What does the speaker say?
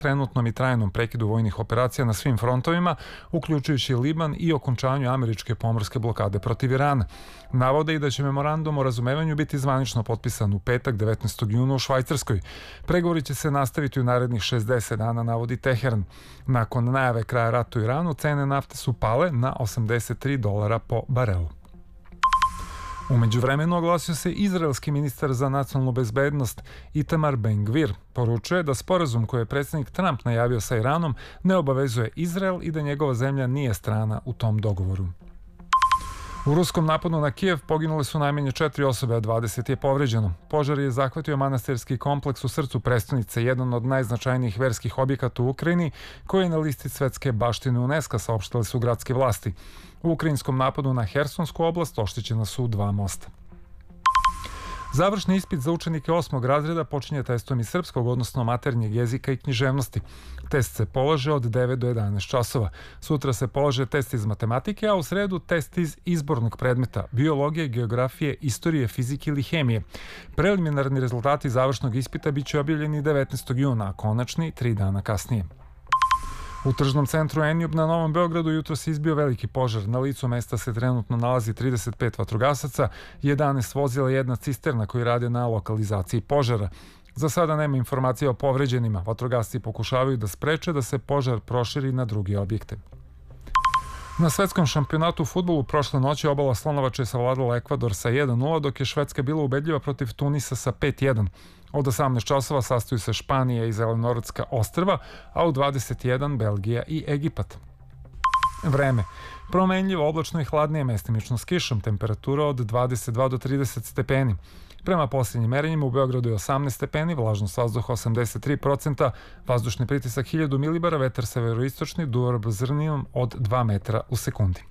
trenutnom i trajnom prekidu vojnih operacija na svim frontovima, uključujući Liban, i okončanju američke pomorske blokade protiv Irana. Navode i da će memorandum o razumevanju biti zvanično potpisan u petak 19. juna u Švajcarskoj. Pregovori će se nastaviti u narednih 60 dana, navodi Teheran. Nakon najave kraja rata u Iranu, cene nafte su pale na $83 po barelu. U međuvremenu oglasio se izraelski ministar za nacionalnu bezbednost Itamar Ben-Gvir. Poručuje da sporazum koji je predsjednik Trump najavio sa Iranom ne obavezuje Izrael i da njegova zemlja nije strana u tom dogovoru. U ruskom napadu na Kijev poginule su najmanje 4 osobe, a 20 je povređeno. Požar je zahvatio manastirski kompleks u srcu prestonice, jedan od najznačajnijih verskih objekata u Ukrajini, koji je na listi svetske baštine UNESCO, saopštile su gradske vlasti. U ukrajinskom napadu na Hersonsku oblast oštećena su 2 mosta. Završni ispit za učenike 8. razreda počinje testom iz srpskog, odnosno maternjeg jezika i književnosti. Test se polaže od 9 do 11 časova. Sutra se polaže test iz matematike, a u sredu test iz izbornog predmeta biologije, geografije, istorije, fizike ili hemije. Preliminarni rezultati završnog ispita biće objavljeni 19. juna, a konačni 3 dana kasnije. U tržnom centru Enjub na Novom Beogradu jutro se izbio veliki požar. Na licu mesta se trenutno nalazi 35 vatrogasaca, 11 vozila i 1 cisterna koji rade na lokalizaciji požara. Za sada nema informacija o povređenima. Vatrogasci pokušavaju da spreče da se požar proširi na druge objekte. Na svetskom šampionatu u fudbalu prošle noći obala Slonovače je savladala Ekvador sa 1:0, dok je Švedska bila ubedljiva protiv Tunisa sa 5:1. Od 18 časova sastaju se Španija i Zelenorodska ostrva, a u 21 Belgija i Egipat. Vreme. Promenljivo, oblačno i hladnije, mestimično s kišom, temperatura od 22 do 30 stepeni. Prema posljednjim merenjima u Beogradu je 18 stepeni, vlažnost vazduha 83%, vazdušni pritisak 1000 milibara, vetar severoistočni, duvar brzininom od 2 metra u sekundi.